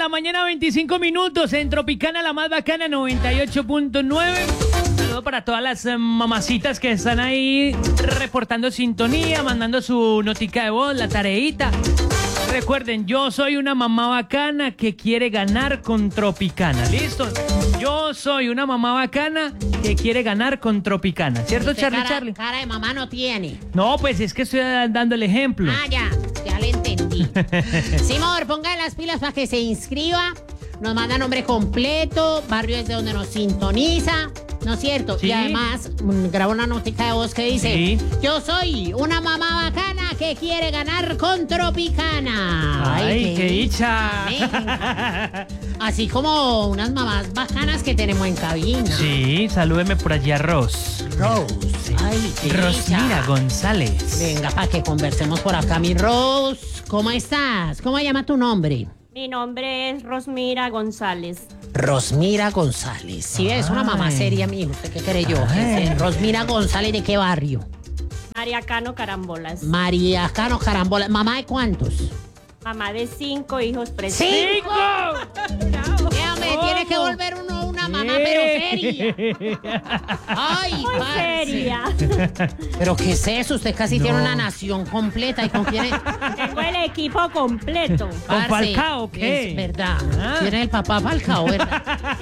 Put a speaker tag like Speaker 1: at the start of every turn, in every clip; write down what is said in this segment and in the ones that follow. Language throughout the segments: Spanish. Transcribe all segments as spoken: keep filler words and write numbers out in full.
Speaker 1: la mañana, veinticinco minutos, en Tropicana, la más bacana, noventa y ocho punto nueve. Saludo para todas las eh, mamacitas que están ahí reportando sintonía, mandando su notica de voz, la tareita. Recuerden, yo soy una mamá bacana que quiere ganar con Tropicana. ¿Listo? Yo soy una mamá bacana que quiere ganar con Tropicana. ¿Cierto,
Speaker 2: Usted
Speaker 1: Charlie,
Speaker 2: cara,
Speaker 1: Charlie?
Speaker 2: cara de mamá no tiene.
Speaker 1: No, pues es que estoy dando el ejemplo.
Speaker 2: Ah, ya, ya le entendí. Simón, ponga las pilas para que se inscriba. Nos manda nombre completo, barrio desde donde nos sintoniza, ¿no es cierto?
Speaker 1: Sí.
Speaker 2: Y además mm, graba una notica de voz que dice:
Speaker 1: Sí.
Speaker 2: yo soy una mamá bacana que quiere ganar con Tropicana.
Speaker 1: ¡Ay, qué dicha!
Speaker 2: Amén. Así como unas mamás bacanas que tenemos en cabina.
Speaker 1: Sí, salúdeme por allí a Ros.
Speaker 2: Rose. Ay, qué
Speaker 1: Rosmira
Speaker 2: dicha.
Speaker 1: González.
Speaker 2: Venga, para que conversemos por acá, mi Rose. ¿Cómo estás? ¿Cómo se llama tu nombre?
Speaker 3: Mi nombre es Rosmira González.
Speaker 2: Rosmira González. Sí, es una mamá
Speaker 1: Ay.
Speaker 2: seria, mijo. ¿Usted qué cree yo?
Speaker 1: Ay.
Speaker 2: Rosmira González, ¿de qué barrio?
Speaker 3: María Cano Carambolas.
Speaker 2: María Cano Carambola. ¿Mamá de cuántos?
Speaker 3: Mamá de cinco hijos presentes.
Speaker 2: ¡Cinco! Ya me tiene que volver uno una mamá, pero seria. Ay,
Speaker 3: Muy
Speaker 2: parce.
Speaker 3: seria.
Speaker 2: ¿Pero qué es eso? Usted casi
Speaker 1: No.
Speaker 2: tiene una nación completa. ¿Y con quién es?
Speaker 3: Tengo el equipo completo.
Speaker 1: ¿Con
Speaker 2: Parce,
Speaker 1: Falcao qué?
Speaker 2: Es verdad.
Speaker 1: Ah.
Speaker 2: Tiene el papá Falcao, ¿verdad?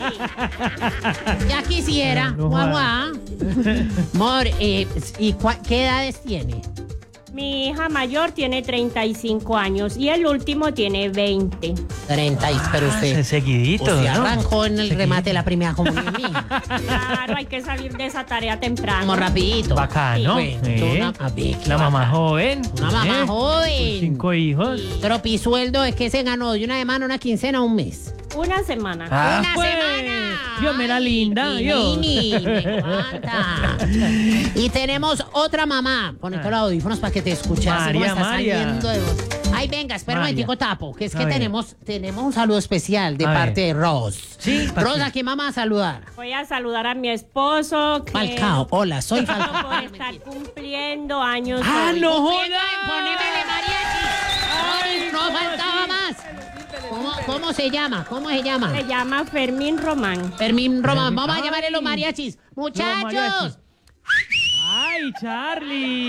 Speaker 2: Ya quisiera.
Speaker 1: No, no
Speaker 2: Guau,
Speaker 1: joda.
Speaker 2: guau. Amor, eh, ¿y cua- qué edades tiene?
Speaker 3: Mi hija mayor tiene treinta y cinco años y el último tiene veinte.
Speaker 2: treinta, y- pero
Speaker 1: Ah,
Speaker 2: usted...
Speaker 1: seguidito,
Speaker 2: Usted
Speaker 1: ¿no?
Speaker 2: arrancó en el remate de la primera comunión, mija.
Speaker 3: Claro, hay que salir de esa tarea temprano.
Speaker 2: Vamos rapidito.
Speaker 1: Bacano.
Speaker 2: Bueno,
Speaker 1: ¿eh?
Speaker 2: una- a ver, qué
Speaker 1: La mamá
Speaker 2: bacano.
Speaker 1: joven.
Speaker 2: Una mamá
Speaker 1: ¿eh?
Speaker 2: joven.
Speaker 1: Cinco hijos.
Speaker 2: Tropisueldo es que se ganó de una semana, una quincena, un mes.
Speaker 3: Una semana.
Speaker 1: Ah,
Speaker 2: ¡Una
Speaker 1: pues.
Speaker 2: semana!
Speaker 1: Dios, mira linda.
Speaker 2: Ay,
Speaker 1: Dios.
Speaker 2: Nini, me encanta. Y tenemos otra mamá. Ponete los audífonos para que te escuches. así como
Speaker 1: María,
Speaker 2: está
Speaker 1: María.
Speaker 2: saliendo de voz. Ay, venga, espera un
Speaker 1: María.
Speaker 2: momentico, tapo. Que es
Speaker 1: A
Speaker 2: que
Speaker 1: ver.
Speaker 2: tenemos, tenemos un saludo especial de
Speaker 1: A
Speaker 2: parte
Speaker 1: ver.
Speaker 2: de Ros.
Speaker 1: Sí, ¿para
Speaker 2: Ros,
Speaker 1: qué?
Speaker 2: ¿a quién vamos a saludar?
Speaker 3: Voy a saludar a mi esposo. Que
Speaker 2: Falcao. Hola, soy Falcao.
Speaker 3: por estar cumpliendo años.
Speaker 1: ¡Ah,
Speaker 3: hoy.
Speaker 1: no
Speaker 2: Venga,
Speaker 1: joda!
Speaker 2: ponémele mariachi. Ay, no faltaba más. ¿Cómo, ¿Cómo se llama? ¿Cómo se llama?
Speaker 3: Se llama Fermín Román.
Speaker 2: Fermín Román.
Speaker 1: Fermín.
Speaker 2: Vamos a llamarle los
Speaker 1: Ay.
Speaker 2: mariachis.
Speaker 1: Los
Speaker 2: Muchachos.
Speaker 1: mariachis. ¡Ay, Charlie!